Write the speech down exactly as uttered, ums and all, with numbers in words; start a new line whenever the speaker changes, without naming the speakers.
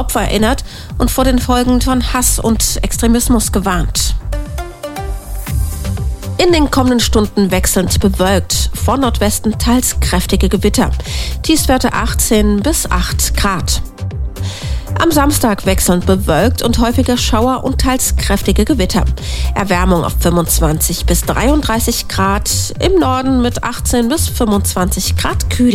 Opfer erinnert und vor den Folgen von Hass und Extremismus gewarnt. In den kommenden Stunden wechselnd bewölkt, von Nordwesten teils kräftige Gewitter. Tiefstwerte achtzehn bis acht Grad. Am Samstag wechselnd bewölkt und häufige Schauer und teils kräftige Gewitter. Erwärmung auf fünfundzwanzig bis dreiunddreißig Grad, im Norden mit achtzehn bis fünfundzwanzig Grad kühl.